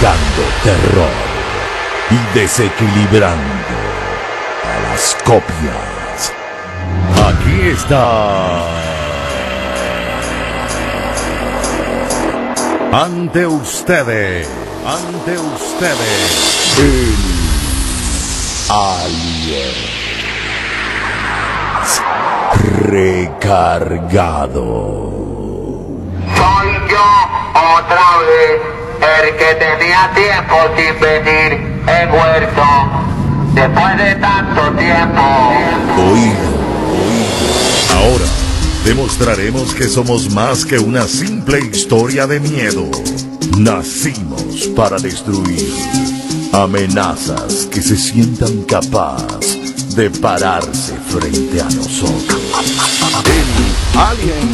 provocando terror y desequilibrando a las copias. Aquí está. Ante ustedes, el Alien recargado. Soy yo otra vez, el que tenía tiempo sin venir, he vuelto, después de tanto tiempo. Oído. Ahora demostraremos que somos más que una simple historia de miedo. Nacimos para destruir amenazas que se sientan capaz de pararse frente a nosotros. El Alien